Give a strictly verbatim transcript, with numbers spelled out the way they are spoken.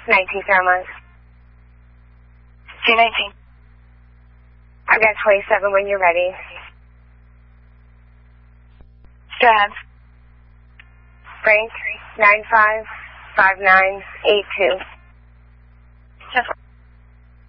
nineteen Fairmont. two nineteen. I've got twenty-seven when you're ready. Go ahead. Frank, nine five five nine eight two. Yes.